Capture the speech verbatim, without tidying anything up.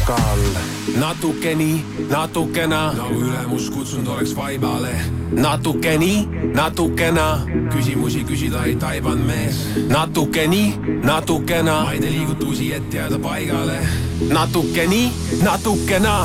tasakaal. Natuke nii, natukena, nagu ülemus kutsunud oleks vaibale. natuke nii, natukena, küsimusi küsida ei taibanud mees. natuke nii, natukena, ma ei tee liigutusi, et jääda paigale. natuke nii, natukena.